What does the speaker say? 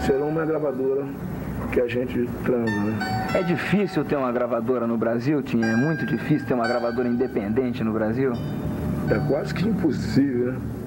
será uma gravadora que a gente transa, né? É difícil ter uma gravadora no Brasil, Tim? É muito difícil ter uma gravadora independente no Brasil? É quase que impossível, né?